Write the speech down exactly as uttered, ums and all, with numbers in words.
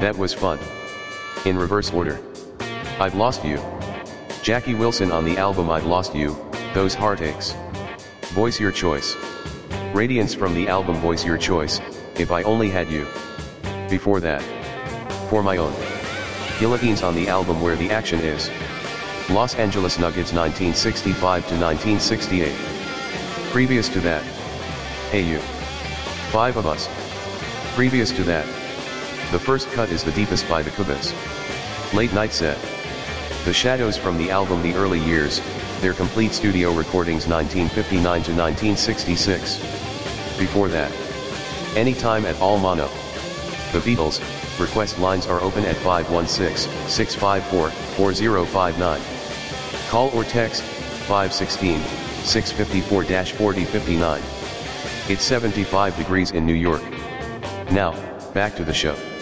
That was fun. In reverse order. I've Lost You. Jackie Wilson on the album I've Lost You, Those Heartaches. Voice Your Choice. Radiance from the album Voice Your Choice, If I Only Had You. Before that. For My Own. Guillotines on the album Where the Action Is. Los Angeles Nuggets nineteen sixty-five to nineteen sixty-eight. Previous to that. Hey You. Five of Us. Previous to that. The first cut is The Deepest by the Cubas. Late Night Set. The Shadows from the album The Early Years, their complete studio recordings nineteen fifty-nine to nineteen sixty-six. Before that. Anytime at All Mono. The Beatles, request lines are open at five one six, six five four, four zero five nine. Call or text, five one six, six five four, four zero five nine. It's seventy-five degrees in New York. Now, back to the show.